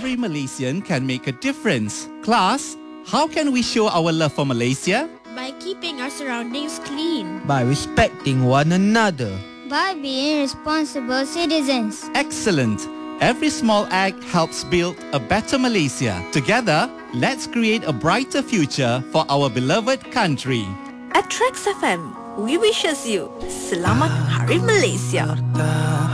every Malaysian can make a difference. Class, how can we show our love for Malaysia? By keeping our surroundings clean. By respecting one another. By being responsible citizens. Excellent. Every small act helps build a better Malaysia. Together, let's create a brighter future for our beloved country. At Trax FM, we wishes you Selamat Hari Malaysia.